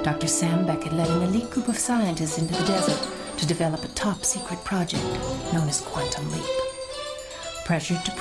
Dr. Sam Beckett led an elite group of scientists into the desert to develop a top-secret project known as Quantum Leap. Pressured to